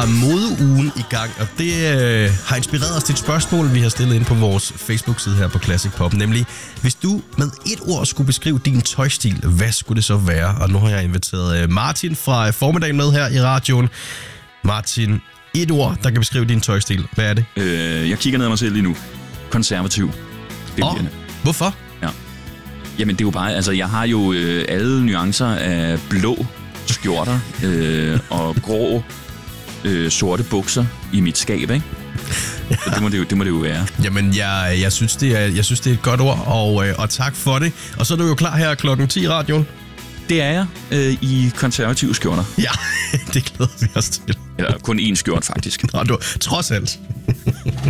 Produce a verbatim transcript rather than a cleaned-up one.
modeugen i gang, og det øh, har inspireret os til et spørgsmål, vi har stillet ind på vores Facebook-side her på Classic Pop, nemlig, hvis du med et ord skulle beskrive din tøjstil, hvad skulle det så være? Og nu har jeg inviteret øh, Martin fra formiddagen med her i radioen. Martin, et ord, der kan beskrive din tøjstil. Hvad er det? Øh, jeg kigger ned ad mig selv lige nu. Konservativ. Det oh, hvorfor? Ja. Jamen, det er jo bare... Altså, jeg har jo øh, alle nuancer af blå skjorter øh, og grå, øh, sorte bukser i mit skab, ikke? Ja. Så det må det, jo, det må det jo være. Jamen, jeg, jeg, synes, det er, jeg synes, det er et godt ord, og, øh, og tak for det. Og så er du jo klar her klokken ti i radioen. Det er jeg øh, i konservative skjorter. Ja, det glæder vi os til. Eller kun én skjort, faktisk. Nå, du, trods alt.